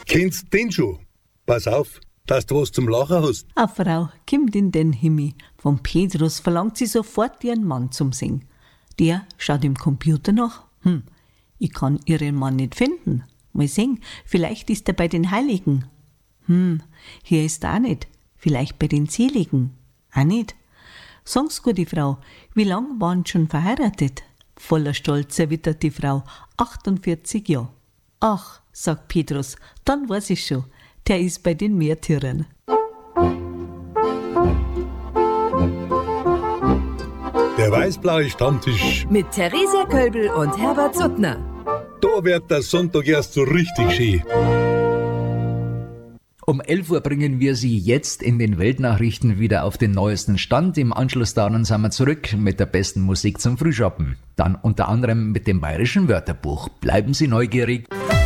Kennst den schon? Pass auf, dass du was zum Lachen hast. Eine Frau kommt in den Himmel. Von Petrus verlangt sie sofort ihren Mann zum Singen. Der schaut im Computer nach. Ich kann ihren Mann nicht finden. Mal sehen, vielleicht ist er bei den Heiligen. Hier ist er auch nicht. Vielleicht bei den Seligen. Auch nicht. Sag's, gute Frau, wie lang waren Sie schon verheiratet? Voller Stolz erwittert die Frau. 48 Jahre. Ach, sagt Petrus, dann weiß ich schon. Der ist bei den Märtyrern. Der weißblaue Stammtisch. Mit Theresia Kölbel und Herbert Suttner. Da wird der Sonntag erst so richtig schön. Um 11 Uhr bringen wir Sie jetzt in den Weltnachrichten wieder auf den neuesten Stand. Im Anschluss daran sind wir zurück mit der besten Musik zum Frühschoppen. Dann unter anderem mit dem Bayerischen Wörterbuch. Bleiben Sie neugierig.